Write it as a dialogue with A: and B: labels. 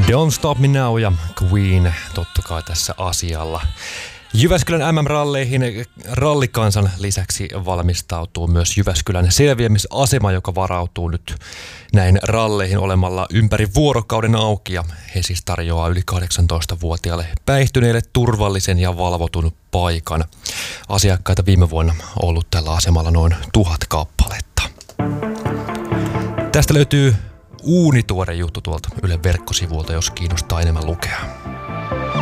A: Don't Stop Me Now ja Queen totta kai tässä asialla. Jyväskylän MM-ralleihin rallikansan lisäksi valmistautuu myös Jyväskylän selviämisasema, joka varautuu nyt näin ralleihin olemalla ympäri vuorokauden auki. Ja he siis tarjoaa yli 18-vuotiaille päihtyneille turvallisen ja valvotun paikan. Asiakkaita viime vuonna ollut tällä asemalla noin 1000 kappaletta. Tästä löytyy uunituore juttu tuolta Ylen verkkosivuilta, jos kiinnostaa enemmän lukea.